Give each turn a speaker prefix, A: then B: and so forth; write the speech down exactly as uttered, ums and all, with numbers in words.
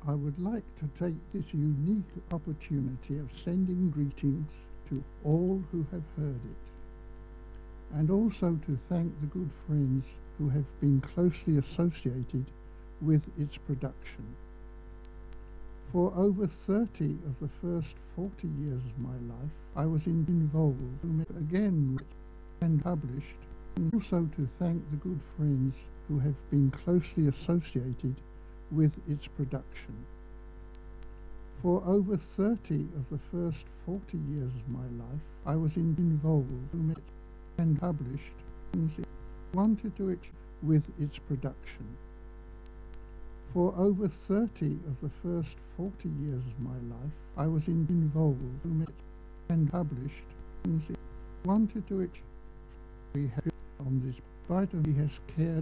A: I would like to take this unique opportunity of sending greetings to all who have heard it, and also to thank the good friends who have been closely associated with its production. For over thirty of the first forty years of my life, I was involved, again and published, and also to thank the good friends who have been closely associated with its production. For over thirty of the first forty years of my life, I was involved and published, and wanted to it with its production. For over thirty of the first forty years of my life, I was involved and published, and wanted to it. We have on this vital he has cared